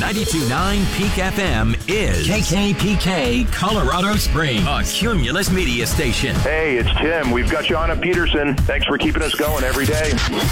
92.9 Peak FM is KKPK Colorado Springs, a Cumulus media station. Hey, it's Tim. We've got you on at Peterson. Thanks for keeping us going every day.